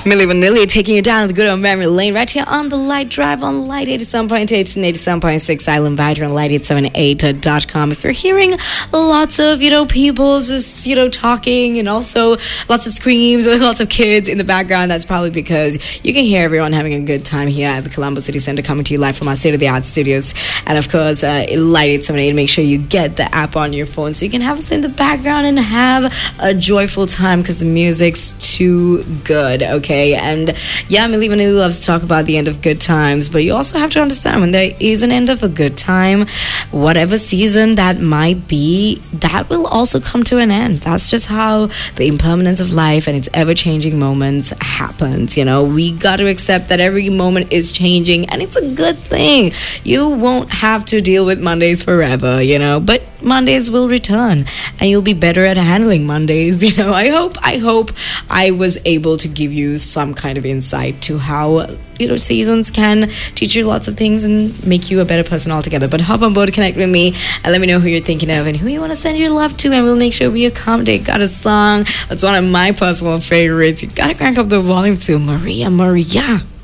Milli Vanilli taking you down to the good old memory lane right here on the Light Drive on Light 87.8 and 87.6 Island Vider on Light878.com. If you're hearing lots of, people just, talking and also lots of screams and lots of kids in the background, that's probably because you can hear everyone having a good time here at the Colombo City Center, coming to you live from our state-of-the-art studios. And of course, Light 878, make sure you get the app on your phone so you can have us in the background and have a joyful time because the music's too good, okay? And yeah, Milli Vanilli loves to talk about the end of good times, but you also have to understand when there is an end of a good time, whatever season that might be, that will also come to an end. That's just how the impermanence of life and its ever-changing moments happens. We got to accept that every moment is changing, and it's a good thing. You won't have to deal with Mondays forever, but Mondays will return, and you'll be better at handling Mondays. I hope I was able to give you some kind of insight to how seasons can teach you lots of things and make you a better person altogether. But hop on board, connect with me, and let me know who you're thinking of and who you want to send your love to, and we'll make sure we accommodate. Got a song that's one of my personal favorites. You gotta crank up the volume to Maria.